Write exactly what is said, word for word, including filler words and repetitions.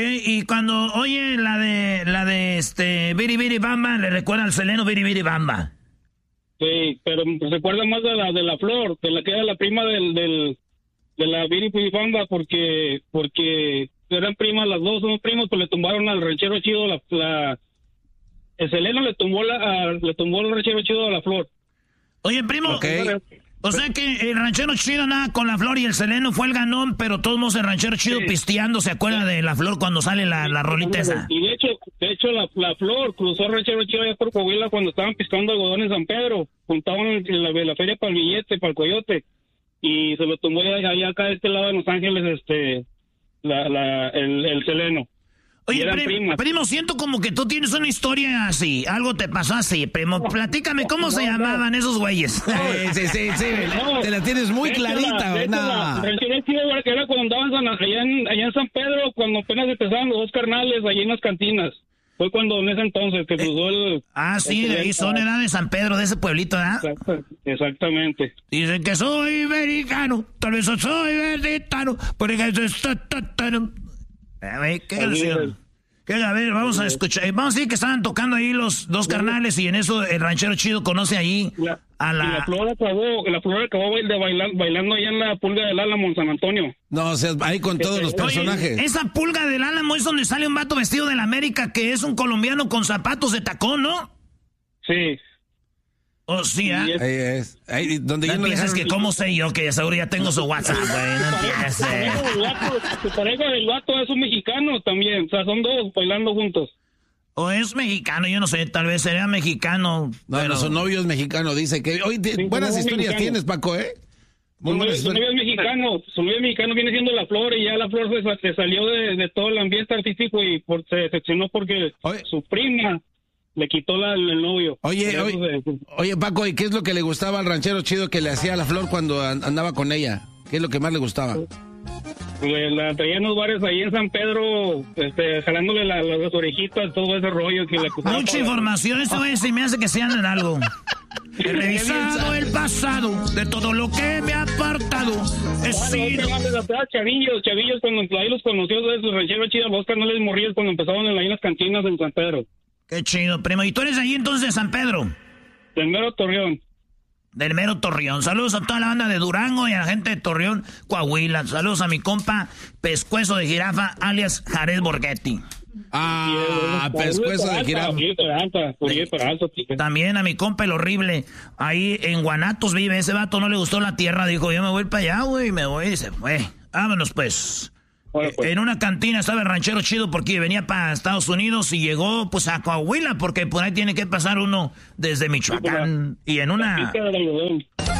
Y cuando oye la de la de este Biri Biri Bamba, le recuerda al Seleno Biri Biri Bamba. Sí, pero se recuerda más de la de la Flor, de la que era la prima del, del de la Biri Biri Bamba, porque porque eran primas las dos, son primos, pues le tumbaron al ranchero chido la, la el Seleno le tumbó la a, le tumbó el ranchero chido a la Flor. Oye, primo, okay. O sea que el ranchero chido nada con la Flor y el Seleno fue el ganón, pero todos modos el ranchero chido sí. pisteando, ¿se acuerda de la Flor cuando sale la, la rolita esa? Y de hecho, de hecho la, la Flor cruzó el ranchero chido allá por Coahuila cuando estaban pisteando algodón en San Pedro, juntaban la, la feria para el billete, para el coyote, y se lo tumbó allá, allá acá de este lado de Los Ángeles, este, la, la, el, el Seleno. Oye, primo, primo, siento como que tú tienes una historia así, algo te pasó así, primo. Platícame, ¿cómo no, se no. llamaban esos güeyes? Sí, sí, sí, sí. No, te la tienes muy clarita, ¿verdad? No. El chido que era cuando andaban allá en, allá en San Pedro, cuando apenas empezaban los dos carnales, allí en las cantinas. Fue cuando en ese entonces que cruzó el... Eh, ah, sí, el, de ahí son, edad de San Pedro, de ese pueblito, ¿verdad? Exacto, exactamente. Dicen que soy americano, tal vez soy verditano, porque a ver, ¿qué canción? ¿Qué? A ver, vamos a escuchar. Vamos a decir que estaban tocando ahí los dos carnales y en eso el ranchero chido conoce ahí la, a la... Y la Flor acabó, la Flor acabó de bailar, bailando allá en la Pulga del Álamo en San Antonio. No, o sea, ahí con todos este, los personajes. Oye, esa Pulga del Álamo es donde sale un vato vestido de la América que es un colombiano con zapatos de tacón, ¿no? Sí. Oh, sí, ¿eh? Es, ahí es. Ahí, donde no empieces que cómo sé yo, que seguro ya tengo su WhatsApp, güey. No empieces. Su pareja del vato es un mexicano también. O sea, son dos bailando juntos. O es mexicano, yo no sé, tal vez sería mexicano. No, pero... no, su novio es mexicano, dice que... Hoy sí, buenas historias mexicano. Tienes, Paco, ¿eh? Muy su, novio, su novio es mexicano, su novio es mexicano, viene siendo la Flor, y ya la Flor se, se salió de, de todo el ambiente artístico y por, se decepcionó porque Oye. su prima... le quitó la, el novio. Oye, oye, se... oye, Paco, ¿y qué es lo que le gustaba al ranchero chido que le hacía a la Flor cuando andaba con ella? ¿Qué es lo que más le gustaba? Le, la traía en los bares ahí en San Pedro, este, jalándole la, las orejitas, todo ese rollo que le acusaba. Mucha información, eso es, y me hace que se en algo. He revisado el pasado de todo lo que me ha apartado. He sido... Chavillos, chavillos, cuando ahí los conoció de su ranchero chido, los canales morrillos cuando empezaban en, ahí en las cantinas en San Pedro. Qué chido, primo. ¿Y tú eres ahí entonces de San Pedro? Del mero Torreón. Del mero Torreón. Saludos a toda la banda de Durango y a la gente de Torreón, Coahuila. Saludos a mi compa Pescuezo de Jirafa, alias Jared Borghetti. Ah, sí, Pescuezo de Jirafa. También a mi compa el horrible. Ahí en Guanatos vive. Ese vato no le gustó la tierra. Dijo, yo me voy para allá, güey. Me voy y se fue. Vámonos, pues. Bueno, pues. En una cantina estaba el ranchero chido porque venía para Estados Unidos y llegó pues a Coahuila porque por ahí tiene que pasar uno desde Michoacán. Y en una...